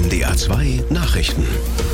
NDR 2 Nachrichten.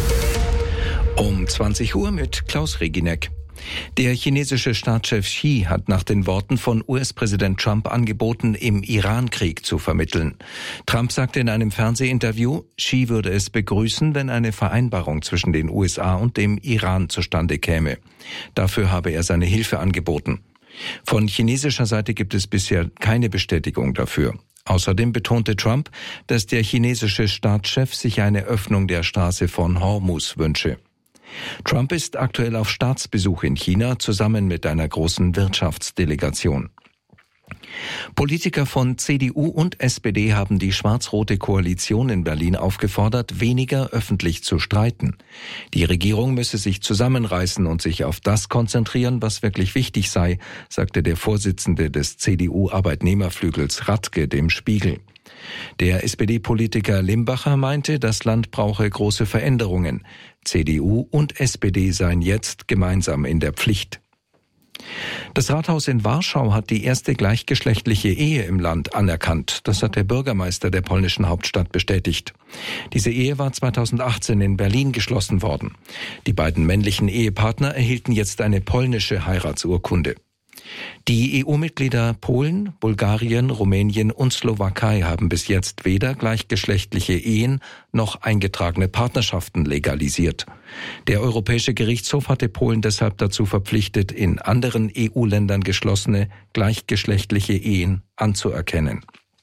Um 20 Uhr mit Klaus Reginek. Der chinesische Staatschef Xi hat nach den Worten von US-Präsident Trump angeboten, im Iran-Krieg zu vermitteln. Trump sagte in einem Fernsehinterview, Xi würde es begrüßen, wenn eine Vereinbarung zwischen den USA und dem Iran zustande käme. Dafür habe er seine Hilfe angeboten. Von chinesischer Seite gibt es bisher keine Bestätigung dafür. Außerdem betonte Trump, dass der chinesische Staatschef sich eine Öffnung der Straße von Hormuz wünsche. Trump ist aktuell auf Staatsbesuch in China zusammen mit einer großen Wirtschaftsdelegation. Politiker von CDU und SPD haben die schwarz-rote Koalition in Berlin aufgefordert, weniger öffentlich zu streiten. Die Regierung müsse sich zusammenreißen und sich auf das konzentrieren, was wirklich wichtig sei, sagte der Vorsitzende des CDU-Arbeitnehmerflügels Radke dem Spiegel. Der SPD-Politiker Limbacher meinte, das Land brauche große Veränderungen. CDU und SPD seien jetzt gemeinsam in der Pflicht. Das Rathaus in Warschau hat die erste gleichgeschlechtliche Ehe im Land anerkannt. Das hat der Bürgermeister der polnischen Hauptstadt bestätigt. Diese Ehe war 2018 in Berlin geschlossen worden. Die beiden männlichen Ehepartner erhielten jetzt eine polnische Heiratsurkunde. Die EU-Mitglieder Polen, Bulgarien, Rumänien und Slowakei haben bis jetzt weder gleichgeschlechtliche Ehen noch eingetragene Partnerschaften legalisiert. Der Europäische Gerichtshof hatte Polen deshalb dazu verpflichtet, in anderen EU-Ländern geschlossene gleichgeschlechtliche Ehen anzuerkennen.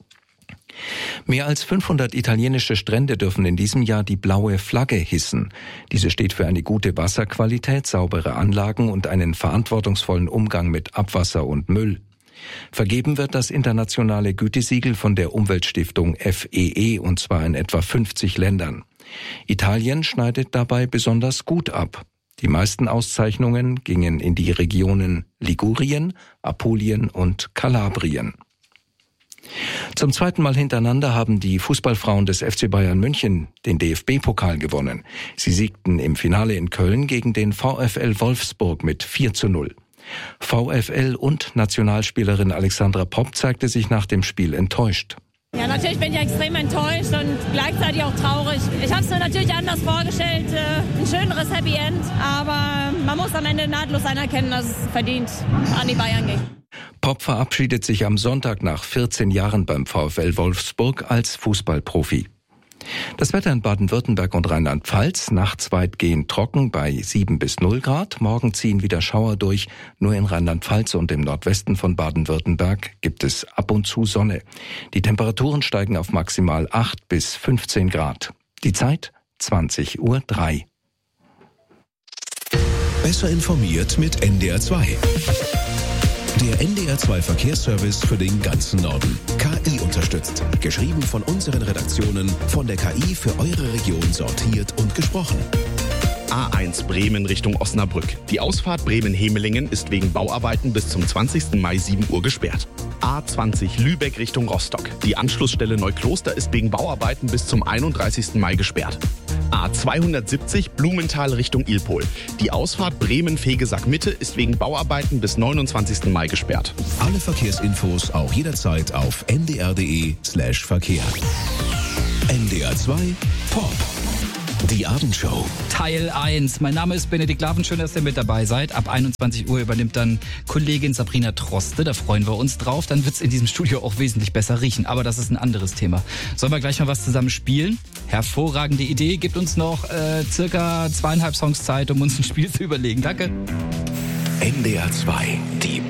Mehr als 500 italienische Strände dürfen in diesem Jahr die blaue Flagge hissen. Diese steht für eine gute Wasserqualität, saubere Anlagen und einen verantwortungsvollen Umgang mit Abwasser und Müll. Vergeben wird das internationale Gütesiegel von der Umweltstiftung FEE und zwar in etwa 50 Ländern. Italien schneidet dabei besonders gut ab. Die meisten Auszeichnungen gingen in die Regionen Ligurien, Apulien und Kalabrien. Zum zweiten Mal hintereinander haben die Fußballfrauen des FC Bayern München den DFB-Pokal gewonnen. Sie siegten im Finale in Köln gegen den VfL Wolfsburg mit 4:0. VfL und Nationalspielerin Alexandra Popp zeigte sich nach dem Spiel enttäuscht. Ja, natürlich bin ich extrem enttäuscht und gleichzeitig auch traurig. Ich habe es mir natürlich anders vorgestellt, ein schöneres Happy End, aber man muss am Ende nahtlos anerkennen, dass es verdient an die Bayern ging. Popp verabschiedet sich am Sonntag nach 14 Jahren beim VfL Wolfsburg als Fußballprofi. Das Wetter in Baden-Württemberg und Rheinland-Pfalz, nachts weitgehend trocken bei 7 bis 0 Grad. Morgen ziehen wieder Schauer durch. Nur in Rheinland-Pfalz und im Nordwesten von Baden-Württemberg gibt es ab und zu Sonne. Die Temperaturen steigen auf maximal 8 bis 15 Grad. Die Zeit 20:03 Uhr. Besser informiert mit NDR 2. Der NDR 2 Verkehrsservice für den ganzen Norden. KI unterstützt. Geschrieben von unseren Redaktionen, von der KI für eure Region sortiert und gesprochen. A1 Bremen Richtung Osnabrück. Die Ausfahrt Bremen-Hemelingen ist wegen Bauarbeiten bis zum 20. Mai 7 Uhr gesperrt. A20 Lübeck Richtung Rostock. Die Anschlussstelle Neukloster ist wegen Bauarbeiten bis zum 31. Mai gesperrt. A270 Blumenthal Richtung Ilpol. Die Ausfahrt Bremen-Fegesack-Mitte ist wegen Bauarbeiten bis 29. Mai gesperrt. Alle Verkehrsinfos auch jederzeit auf ndr.de/Verkehr. NDR 2 Pop. Die Abendshow. Teil 1. Mein Name ist Benedikt Laven. Schön, dass ihr mit dabei seid. Ab 21 Uhr übernimmt dann Kollegin Sabrina Troste. Da freuen wir uns drauf. Dann wird es in diesem Studio auch wesentlich besser riechen. Aber das ist ein anderes Thema. Sollen wir gleich mal was zusammen spielen? Hervorragende Idee. Gibt uns noch circa 2,5 Songs Zeit, um uns ein Spiel zu überlegen. Danke. NDR 2. Die